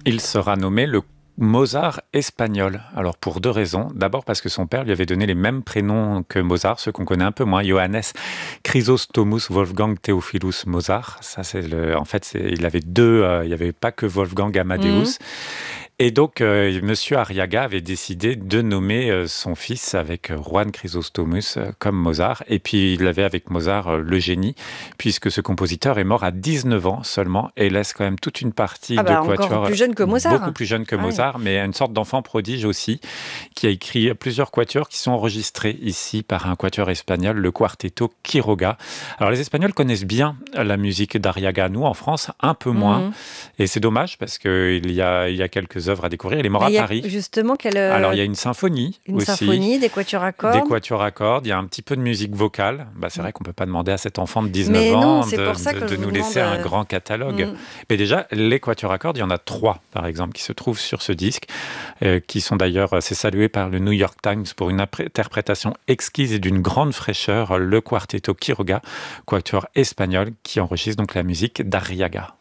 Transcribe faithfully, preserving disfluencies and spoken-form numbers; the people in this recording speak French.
Il sera nommé le Mozart espagnol. Alors pour deux raisons. D'abord parce que son père lui avait donné les mêmes prénoms que Mozart, ceux qu'on connaît un peu moins. Johannes Chrysostomus Wolfgang Theophilus Mozart. Ça c'est le. En fait, c'est... il avait deux. Euh, il n'y avait pas que Wolfgang Amadeus. Mmh. Et donc, euh, Monsieur Arriaga avait décidé de nommer euh, son fils avec euh, Juan Chrysostomus euh, comme Mozart. Et puis, il avait avec Mozart euh, le génie, puisque ce compositeur est mort à dix-neuf ans seulement et laisse quand même toute une partie ah bah, de quatuor. Encore plus jeune que Mozart. Beaucoup plus jeune que ah Mozart, oui. mais une sorte d'enfant prodige aussi, qui a écrit plusieurs quatuors qui sont enregistrés ici par un quatuor espagnol, le Quarteto Quiroga. Alors, les Espagnols connaissent bien la musique d'Arriaga. Nous, en France, un peu moins. Mmh. Et c'est dommage parce qu'il y a, il y a quelques œuvres à découvrir. Il est mort à Paris. Justement, quelle... Alors, il y a une symphonie une aussi. Une symphonie, des quatuors à cordes. Des quatuors à cordes. Il y a un petit peu de musique vocale. Bah, c'est mmh. vrai qu'on ne peut pas demander à cet enfant de dix-neuf Mais ans non, de, de, de nous laisser demande... un grand catalogue. Mmh. Mais déjà, les quatuors à cordes, il y en a trois, par exemple, qui se trouvent sur ce disque, euh, qui sont d'ailleurs, c'est salué par le New York Times pour une interprétation exquise et d'une grande fraîcheur, le Quarteto Quiroga, quatuor espagnol, qui enregistre donc la musique d'Arriaga.